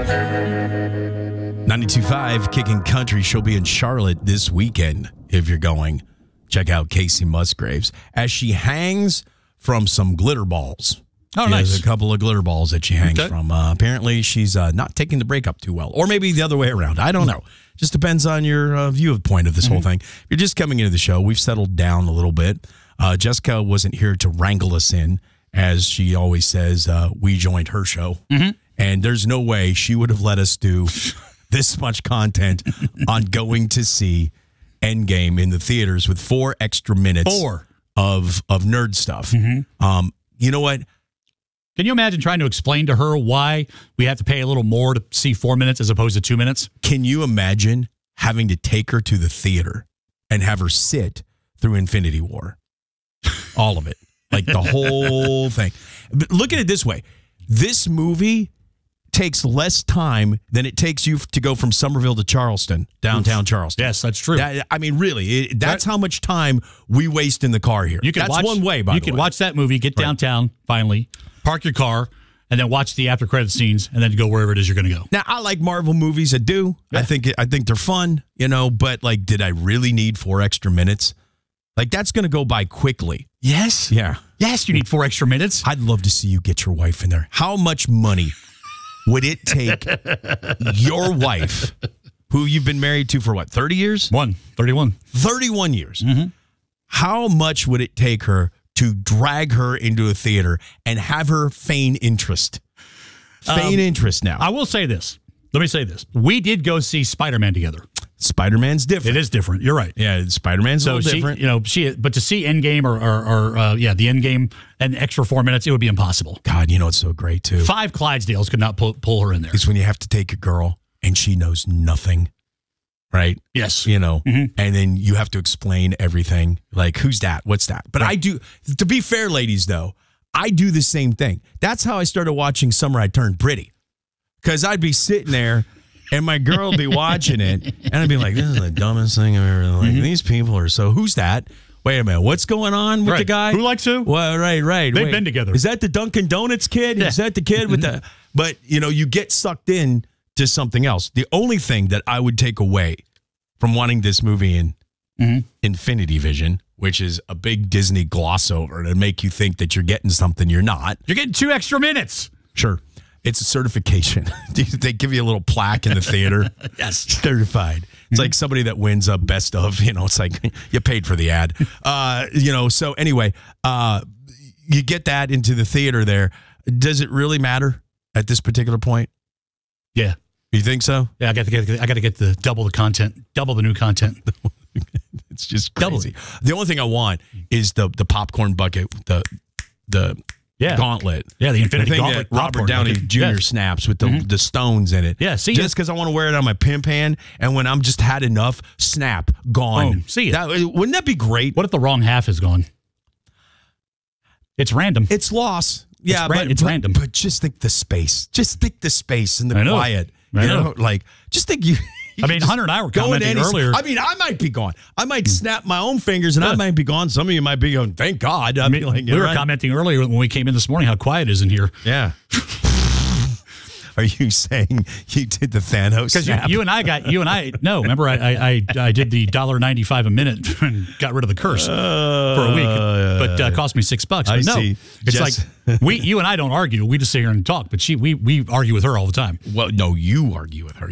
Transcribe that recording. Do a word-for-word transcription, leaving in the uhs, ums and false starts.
ninety-two point five Kicking Country. She'll be in Charlotte this weekend if you're going. Check out Casey Musgraves as she hangs from some glitter balls. Oh, she nice. has a couple of glitter balls that she hangs Okay. from. Uh, apparently, she's uh, not taking the break up too well. Or maybe the other way around. I don't know. Just depends on your uh, view of point of this mm-hmm. whole thing. If you're just coming into the show, we've settled down a little bit. Uh, Jessica wasn't here to wrangle us in. As she always says, uh, we joined her show. Mm-hmm. And there's no way she would have let us do this much content on going to see Endgame in the theaters with four extra minutes Four. of of nerd stuff. Mm-hmm. Um, you know what? Can you imagine trying to explain to her why we have to pay a little more to see four minutes as opposed to two minutes? Can you imagine having to take her to the theater and have her sit through Infinity War? All of it. Like the whole thing. But look at it this way. This movie takes less time than it takes you to go from Somerville to Charleston, downtown Charleston. Yes, that's true. That, I mean, really, it, that's how much time we waste in the car here. You can that's watch, one way, by You the can way. watch that movie, get Right. downtown, finally, park your car, and then watch the after credit scenes, and then go wherever it is you're going to go. Now, I like Marvel movies. I do. Yeah. I think I think they're fun, you know, but like, did I really need four extra minutes? Like, that's going to go by quickly. Yes. Yeah. Yes, you need four extra minutes. I'd love to see you get your wife in there. How much money would it take your wife, who you've been married to for what, thirty years? One, thirty-one. thirty-one years. Mm-hmm. How much would it take her to drag her into a theater and have her feign interest? Feign Um, interest now. I will say this. Let me say this. We did go see Spider-Man together. Spider-Man's different. It is different. You're right. Yeah, Spider-Man's So a little she, different. you know, she, but to see Endgame or, or, or uh, yeah, the Endgame an extra four minutes, it would be impossible. God, you know it's so great too. Five Clydesdales could not pull, pull her in there. It's when you have to take your girl and she knows nothing, right? Yes. You know, Mhm. and then you have to explain everything. Like, who's that? What's that? But I do, to be fair, ladies, though, I do the same thing. That's how I started watching Summer I Turned Pretty. Because I'd be sitting there and my girl would be watching it and I'd be like, this is the dumbest thing I've ever, like, Mhm. these people are so, who's that? Wait a minute, what's going on with Right. the guy? Who likes who? Well, right, right. They've Wait, been together. Is that the Dunkin' Donuts kid? Yeah. Is that the kid with the, but you know, you get sucked in to something else. The only thing that I would take away from wanting this movie in Mhm. Infinity Vision, which is a big Disney gloss over to make you think that you're getting something you're not. You're getting two extra minutes. Sure. It's a certification. They give you a little plaque in the theater. Yes. Certified. It's like somebody that wins a best of, you know, it's like you paid for the ad. Uh, you know, so anyway, uh, you get that into the theater there. Does it really matter at this particular point? Yeah. You think so? Yeah, I got to get I got to get the double the content, double the new content. It's just Double crazy. The only thing I want is the the popcorn bucket, the the Yeah. gauntlet. Yeah, the Infinity The thing Gauntlet that Robert popcorn Downey bucket. Junior Yes. snaps with the, Mhm. the stones in it. Yeah, see just because I want to wear it on my pimp hand, and when I'm just had enough, snap, gone. Boom, see it. That, wouldn't that be great? What if the wrong half is gone? It's random. It's loss. Yeah, ran- but it's but, random. But just think the space. Just think the space and the I know. quiet. I you know. know, like just think you. you I mean, just Hunter and I were go into commenting any- earlier. I mean, I might be gone. I might snap my own fingers, and I Yeah. might be gone. Some of you might be going, "Thank God." I I mean, mean, like, we were right? commenting earlier when we came in this morning how quiet it is in here. Yeah. Are you saying you did the Thanos Because you, snap? you and I got you and I no remember I I I, I did the dollar ninety five a minute and got rid of the curse for a week, but uh, cost me six bucks. But I no, see. it's Jess- like we you and I don't argue. We just sit here and talk. But she we we argue with her all the time. Well, no, you argue with her.